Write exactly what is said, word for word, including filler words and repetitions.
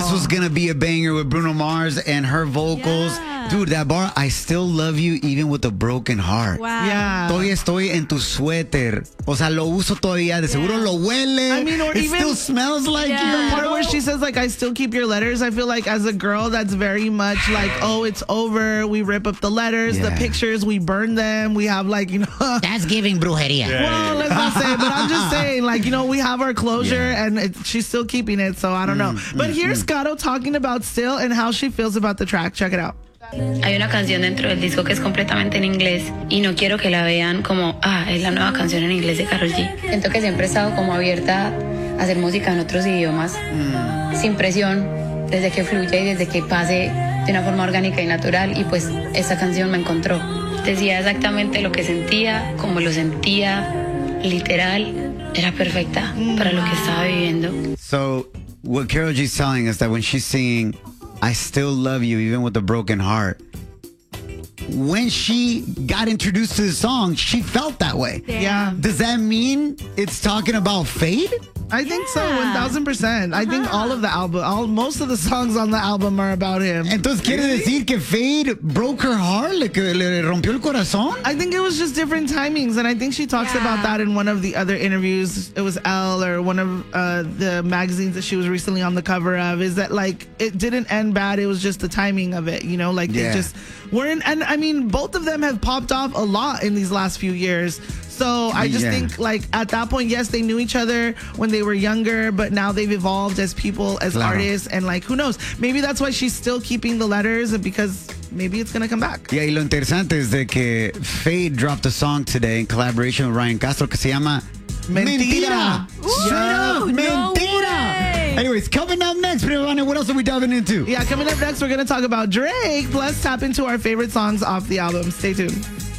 this was going to be a banger with Bruno Mars and her vocals. Yeah. Dude, that bar, I still love you even with a broken heart. Wow. Yeah. Todavía estoy en tu suéter. O sea, lo uso todavía. De seguro lo huele. I mean, or it even- still smells like Yeah. you. The part where she says, like, I still keep your letters. I feel like as a girl, that's very much like, oh, it's over. We rip up the letters, the Yeah. pictures, we burn them. We have, like, you know. That's giving brujeria. Well, let's not say it, but I'm just saying, like, you know, we have our closure Yeah. and it, she's still keeping it, so I don't know. But here's Gato talking about Still and how she feels about the track. Check it out. Hay una canción dentro del disco que es completamente en inglés y no quiero que la vean como, ah, es la nueva canción en inglés de Karol G. Siento que siempre he estado como abierta a hacer música en otros idiomas, sin presión, desde que fluya y desde que pase de una forma orgánica y natural, y pues esa canción me encontró. Decía exactamente lo que sentía, como lo sentía, literal, era perfecta para lo que estaba viviendo. So, what Karol G's telling us that when she's singing, I still love you even with a broken heart. When she got introduced to the song, she felt that way. Yeah. Does that mean it's talking about fate? I think so, Yeah. one thousand percent. I think all of the album, all most of the songs on the album are about him. Entonces, ¿quiere decir que Fade broke her heart? ¿Le, que le rompió el corazón? I think it was just different timings, and I think she talks Yeah. about that in one of the other interviews. It was Elle or one of uh, the magazines that she was recently on the cover of. Is that like it didn't end bad? It was just the timing of it, you know. Like Yeah. they just weren't. And I mean, both of them have popped off a lot in these last few years. So I just Yeah. think like at that point, yes, they knew each other when they were younger, but now they've evolved as people, as Claro. artists, and like who knows? Maybe that's why she's still keeping the letters because maybe it's gonna come back. Yeah, y lo interesante es de que Fade dropped a song today in collaboration with Ryan Castro que se llama Mentira. Straight up, no Mentira. way. Anyways, coming up next, Privana, what else are we diving into? Yeah, coming up next, we're going to talk about Drake, plus tap into our favorite songs off the album. Stay tuned.